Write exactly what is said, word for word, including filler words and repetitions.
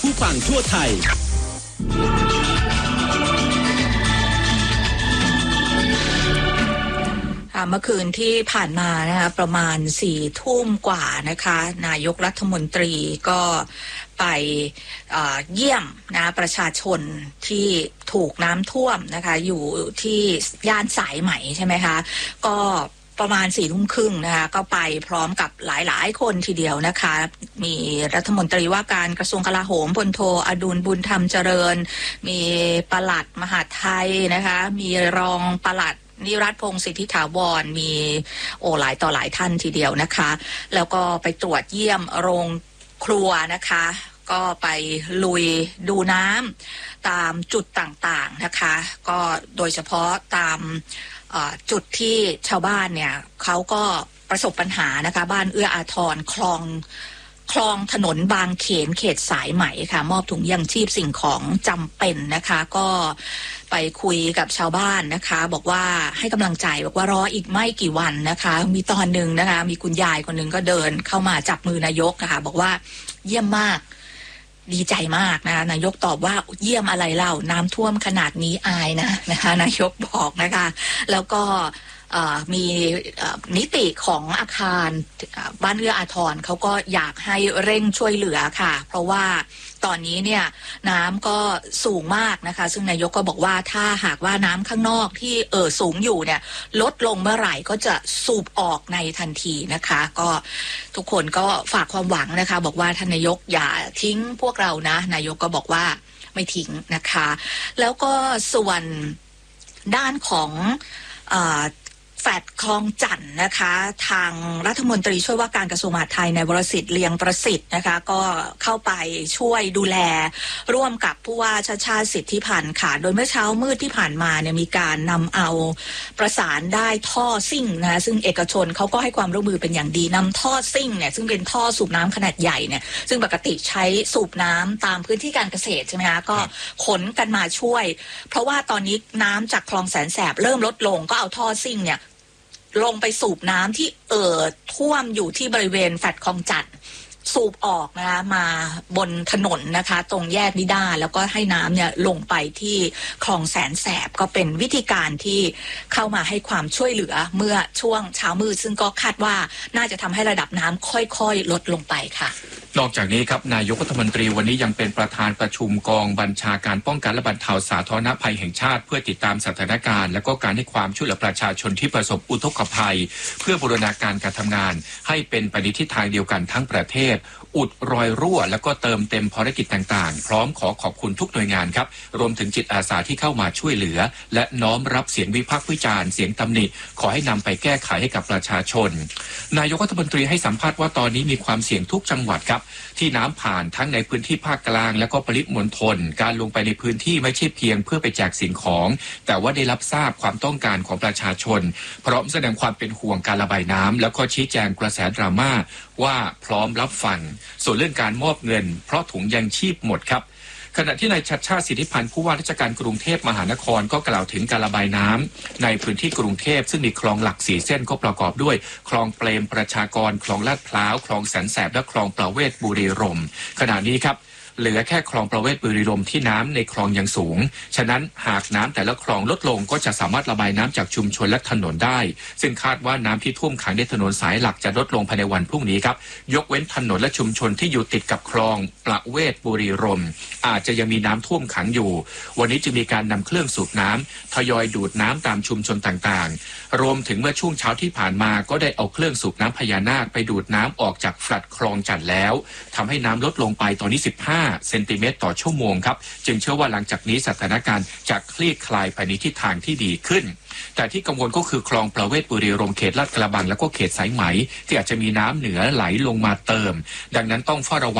ผู้ฟังทั่วไทยเมื่อคืนที่ผ่านมานะคะประมาณสี่ทุ่มกว่านะคะนายกรัฐมนตรีก็ไปเยี่ยมนะประชาชนที่ถูกน้ำท่วมนะคะอยู่ที่ย่านสายไหมใช่ไหมคะก็ประมาณสี่ทุ่มครึ่งนะคะก็ไปพร้อมกับหลายๆคนทีเดียวนะคะมีรัฐมนตรีว่าการกระทรวงกลาโหมพลโทอดุลบุญธรรมเจริญมีปลัดมหาดไทยนะคะมีรองปลัดนิรัตพงศ์สิทธิถาวรมีโอหลายต่อหลายท่านทีเดียวนะคะแล้วก็ไปตรวจเยี่ยมโรงครัวนะคะก็ไปลุยดูน้ำตามจุดต่างๆนะคะก็โดยเฉพาะตามจุดที่ชาวบ้านเนี่ยเขาก็ประสบปัญหานะคะบ้านเอื้ออาทรคลองคลองถนนบางเขนเขตสายไหมค่ะมอบถุงยังชีพสิ่งของจำเป็นนะคะก็ไปคุยกับชาวบ้านนะคะบอกว่าให้กำลังใจบอกว่ารออีกไม่กี่วันนะคะมีตอนหนึ่งนะคะมีคุณยายคนหนึ่งก็เดินเข้ามาจับมือนายกนะคะบอกว่าเยี่ยมมากดีใจมากนะนายกตอบว่าเยี่ยมอะไรเล่าน้ำท่วมขนาดนี้อายนะนะคะนายกบอกนะคะแล้วก็มีนิติของอาคารบ้านเอื้ออาทรเขาก็อยากให้เร่งช่วยเหลือค่ะเพราะว่าตอนนี้เนี่ยน้ำก็สูงมากนะคะซึ่งนายกก็บอกว่าถ้าหากว่าน้ำข้างนอกที่เอ่อสูงอยู่เนี่ยลดลงเมื่อไหร่ก็จะสูบออกในทันทีนะคะก็ทุกคนก็ฝากความหวังนะคะบอกว่าท่านนายกอย่าทิ้งพวกเรานะนายกก็บอกว่าไม่ทิ้งนะคะแล้วก็ส่วนด้านของอ่าแฟดคลองจันทน์นะคะทางรัฐมนตรีช่วยว่าการกระทรวงมหาดไทยนายวรสิทธิ์เลียงประสิทธิ์นะคะก็เข้าไปช่วยดูแลร่วมกับผู้ว่าชาติชาติสิทธิพันธ์ค่ะโดยเมื่อเช้ามืดที่ผ่านมาเนี่ยมีการนำเอาประสานได้ท่อซิ่งนะซึ่งเอกชนเขาก็ให้ความร่วมมือเป็นอย่างดีนำท่อซิ่งเนี่ยซึ่งเป็นท่อสูบน้ำขนาดใหญ่เนี่ยซึ่งปกติใช้สูบน้ำตามพื้นที่การเกษตรใช่ไหมคะก็ขนกันมาช่วยเพราะว่าตอนนี้น้ำจากคลองแสนแสบเริ่มลดลงก็เอาท่อซิ่งเนี่ยลงไปสูบน้ำที่เอ่อท่วมอยู่ที่บริเวณแฟลตคลองจันทน์สูบออกนะคะมาบนถนนนะคะตรงแยกนิด้าแล้วก็ให้น้ำเนี่ยลงไปที่คลองแสนแสบก็เป็นวิธีการที่เข้ามาให้ความช่วยเหลือเมื่อช่วงเช้ามืดซึ่งก็คาดว่าน่าจะทำให้ระดับน้ำค่อยๆลดลงไปค่ะนอกจากนี้ครับนายกรัฐมนตรีวันนี้ยังเป็นประธานประชุมกองบัญชาการป้องกันและบรรเทาสาธารณภัยแห่งชาติเพื่อติดตามสถานการณ์และก็การให้ความช่วยเหลือประชาชนที่ประสบอุทกภัยเพื่อบูรณาการการทำงานให้เป็นไปในทิศทางเดียวกันทั้งประเทศอุดรอยรั่วแล้วก็เติมเต็มภารกิจต่างๆพร้อมขอขอบคุณทุกหน่วยงานครับรวมถึงจิตอาสาที่เข้ามาช่วยเหลือและน้อมรับเสียงวิพากษ์วิจารณ์เสียงตำหนิขอให้นำไปแก้ไขให้กับประชาชนนายกรัฐมนตรีให้สัมภาษณ์ว่าตอนนี้มีความเสี่ยงทุกจังหวัดครับที่น้ำผ่านทั้งในพื้นที่ภาคกลางและก็ปริมณฑลการลงไปในพื้นที่ไม่ใช่เพียงเพื่อไปแจกสิ่งของแต่ว่าได้รับทราบความต้องการของประชาชนพร้อมแสดงความเป็นห่วงการระบายน้ำแล้วก็ชี้แจงกระแสดราม่าว่าพร้อมรับฟังส่วนเรื่องการมอบเงินเพราะถุงยังชีพหมดครับขณะที่นายชัชชาติสิทธิพันธ์ผู้ว่าราชการกรุงเทพมหานครก็กล่าวถึงการระบายน้ำในพื้นที่กรุงเทพซึ่งมีคลองหลักสี่เส้นก็ประกอบด้วยคลองเปรมประชากรคลองลาดพร้าวคลองแสนแสบและคลองประเวศบุรีรมย์ขณะนี้ครับเหลือแค่คลองประเวศบุรีรมย์ที่น้ำในคลองยังสูงฉะนั้นหากน้ำแต่ละคลองลดลงก็จะสามารถระบายน้ำจากชุมชนและถนนได้ซึ่งคาดว่าน้ำที่ท่วมขังในถนนสายหลักจะลดลงภายในวันพรุ่งนี้ครับยกเว้นถนนและชุมชนที่อยู่ติดกับคลองประเวศบุรีรมย์อาจจะยังมีน้ำท่วมขังอยู่วันนี้จึงมีการนำเครื่องสูบน้ำทยอยดูดน้ำตามชุมชนต่างๆรวมถึงเมื่อช่วงเช้าที่ผ่านมาก็ได้เอาเครื่องสูบน้ำพญานาคไปดูดน้ำออกจากแฟลตคลองจันทน์แล้วทำให้น้ำลดลงไปตอนนี้สิบห้าเซนติเมตรต่อชั่วโมงครับจึงเชื่อว่าหลังจากนี้สถานการณ์จะคลี่คลายไปในทิศทางที่ดีขึ้นแต่ที่กังวลก็คือคลองประเวศบุรีรมย์เขตลาดกระบังและก็เขตสายไหมที่อาจจะมีน้ำเหนือไหลลงมาเติมดังนั้นต้องเฝ้าระวัง